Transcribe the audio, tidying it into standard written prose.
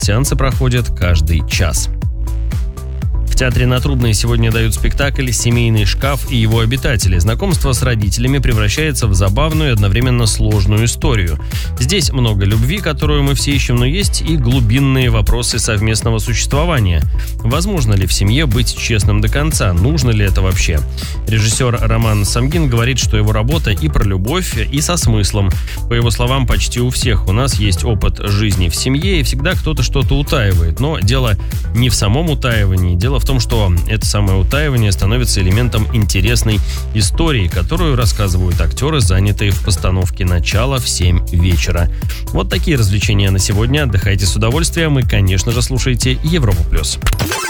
Сеансы проходят каждый час. В театре на Трубной сегодня дают спектакль «Семейный шкаф и его обитатели». Знакомство с родителями превращается в забавную и одновременно сложную историю. Здесь много любви, которую мы все ищем, но есть и глубинные вопросы совместного существования. Возможно ли в семье быть честным до конца? Нужно ли это вообще? Режиссер Роман Самгин говорит, что его работа и про любовь, и со смыслом. По его словам, почти у всех у нас есть опыт жизни в семье, и всегда кто-то что-то утаивает. Но дело не в самом утаивании. Дело в том, что это самое утаивание становится элементом интересной истории, которую рассказывают актеры, занятые в постановке «Начало» в 7 вечера. Вот такие развлечения на сегодня. Отдыхайте с удовольствием и, конечно же, слушайте Европу+.